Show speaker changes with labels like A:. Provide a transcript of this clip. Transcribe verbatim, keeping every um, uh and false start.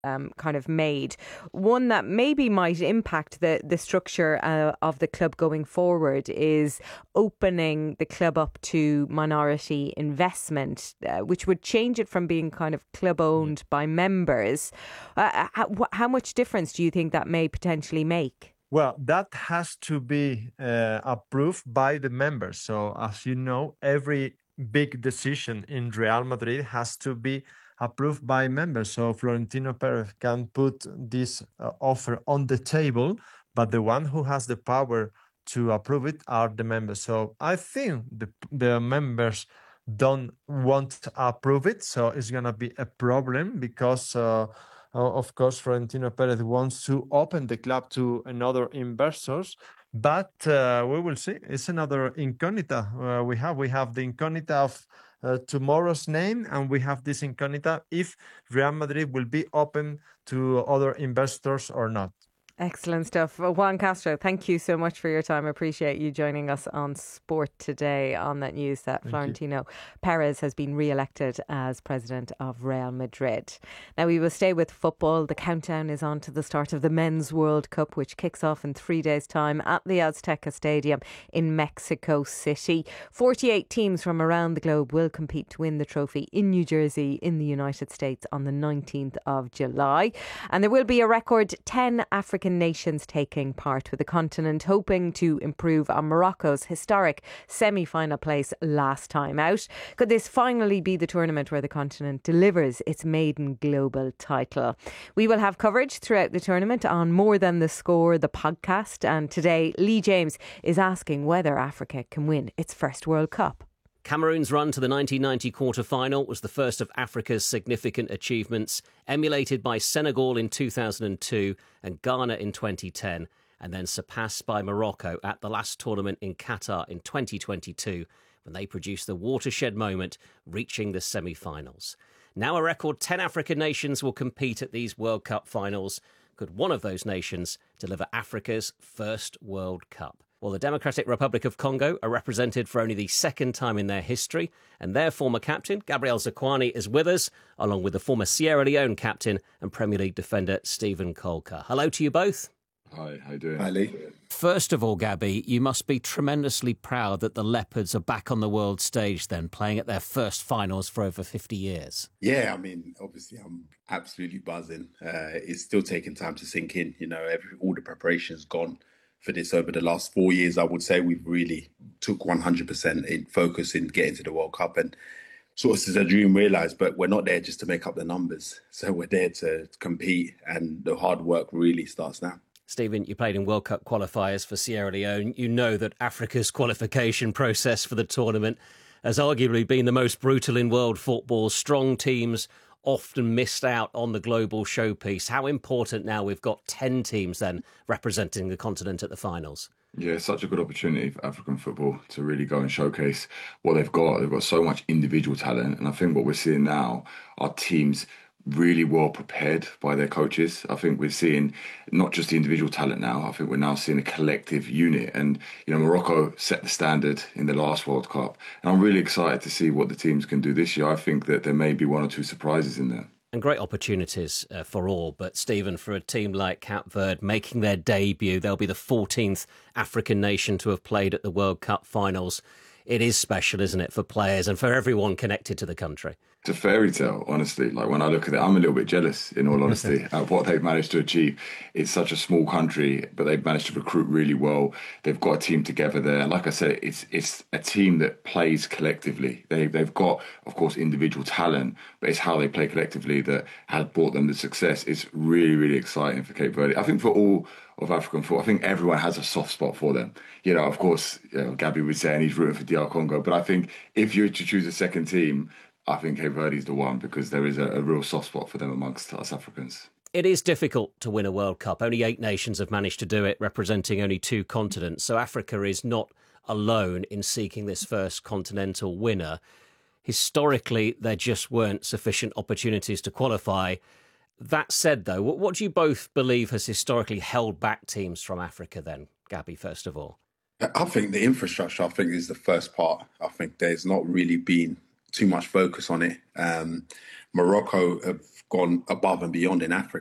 A: Um, kind of made. One that maybe might impact the, the structure uh, of the club going forward is opening the club up to minority investment, uh, which would change it from being kind of club owned by members. Uh, how, how much difference do you think that may potentially make?
B: Well, that has to be uh, approved by the members. So, as you know, every big decision in Real Madrid has to be approved by members. So Florentino Perez can put this uh, offer on the table, but the one who has the power to approve it are the members. So I think the the members don't want to approve it. So it's going to be a problem because, uh, of course, Florentino Perez wants to open the club to another investors. But uh, we will see. It's another incognita uh, we have. We have the incognita of uh, tomorrow's name, and we have this incognita if Real Madrid will be open to other investors or not.
A: Excellent stuff. Well, Juan Castro, thank you so much for your time. I appreciate you joining us on Sport today on that news that thank Florentino you. Perez has been re-elected as president of Real Madrid. Now we will stay with football. The countdown is on to the start of the Men's World Cup, which kicks off in three days' time at the Azteca Stadium in Mexico City. forty-eight teams from around the globe will compete to win the trophy in New Jersey in the United States on the nineteenth of July. And there will be a record ten African nations taking part, with the continent hoping to improve on Morocco's historic semi-final place last time out. Could this finally be the tournament where the continent delivers its maiden global title? We will have coverage throughout the tournament on More Than the Score, the podcast, and today Lee James is asking whether Africa can win its first World Cup.
C: Cameroon's run to the nineteen ninety quarter-final was the first of Africa's significant achievements, emulated by Senegal in two thousand two and Ghana in twenty ten, and then surpassed by Morocco at the last tournament in Qatar in twenty twenty-two, when they produced the watershed moment, reaching the semi-finals. Now a record ten African nations will compete at these World Cup finals. Could one of those nations deliver Africa's first World Cup? Well, the Democratic Republic of Congo are represented for only the second time in their history, and their former captain, Gabriel Zakuani, is with us, along with the former Sierra Leone captain and Premier League defender, Steven Colker. Hello to you both.
D: Hi, how you doing?
E: Hi, Lee.
C: First of all, Gabby, you must be tremendously proud that the Leopards are back on the world stage then, playing at their first finals for over fifty years.
E: Yeah, I mean, obviously I'm absolutely buzzing. Uh, it's still taking time to sink in. You know, every, all the preparation's gone for this over the last four years. I would say we've really took one hundred percent in focus in getting to the World Cup, and sort of as a dream realised, but we're not there just to make up the numbers. So we're there to compete, and the hard work really starts now.
C: Steven, you played in World Cup qualifiers for Sierra Leone. You know that Africa's qualification process for the tournament has arguably been the most brutal in world football. Strong teams often missed out on the global showpiece. How important now we've got ten teams then representing the continent at the finals?
D: Yeah, it's such a good opportunity for African football to really go and showcase what they've got. They've got so much individual talent, and I think what we're seeing now are teams really well prepared by their coaches. I think we're seeing not just the individual talent now, I think we're now seeing a collective unit. And, you know, Morocco set the standard in the last World Cup. And I'm really excited to see what the teams can do this year. I think that there may be one or two surprises in there.
C: And great opportunities uh, for all. But, Steven, for a team like Cape Verde making their debut, they'll be the fourteenth African nation to have played at the World Cup finals. It is special, isn't it, for players and for everyone connected to the country?
D: It's a fairy tale, honestly. Like, when I look at it, I'm a little bit jealous, in all honesty, at what they've managed to achieve. It's such a small country, but they've managed to recruit really well. They've got a team together there. Like I said, it's it's a team that plays collectively. They, they've got, of course, individual talent, but it's how they play collectively that has brought them the success. It's really, really exciting for Cape Verde. I think for all of African football, I think everyone has a soft spot for them. You know, of course, you know, Gabby was saying he's rooting for D R Congo, but I think if you were to choose a second team, I think Cape Verde is the one, because there is a, a real soft spot for them amongst us Africans.
C: It is difficult to win a World Cup. Only eight nations have managed to do it, representing only two continents. So Africa is not alone in seeking this first continental winner. Historically, there just weren't sufficient opportunities to qualify. That said, though, what, what do you both believe has historically held back teams from Africa then? Gabby, first of all.
E: I think the infrastructure, I think, is the first part. I think there's not really been too much focus on it. Um, Morocco have gone above and beyond in Africa.